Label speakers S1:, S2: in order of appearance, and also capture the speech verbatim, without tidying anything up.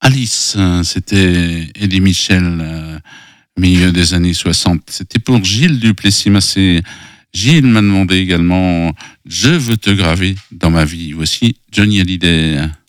S1: Alice, c'était Eddie Mitchell, euh, milieu des années soixante. C'était pour Gilles Duplessis-Massé. Gilles m'a demandé également « Je veux te graver dans ma vie ». Voici Johnny Hallyday.